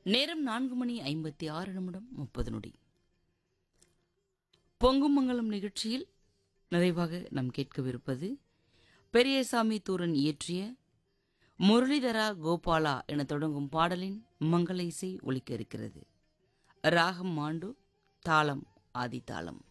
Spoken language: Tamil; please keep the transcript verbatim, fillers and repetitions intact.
நேரம் நான்கு மணி ஐம்பத்தி ஆறு நிமிடம் முப்பது நொடி. பொங்கும் மங்கலம் நிகழ்ச்சியில் நிறைவாக நாம் கேட்கவிருப்பது பெரியசாமி தூரன் இயற்றிய முரளிதரா கோபாலா என தொடங்கும் பாடலின் மங்கள இசை ஒலிக்க இருக்கிறது. ராகம் மாண்டு, தாளம் ஆதிதாளம்.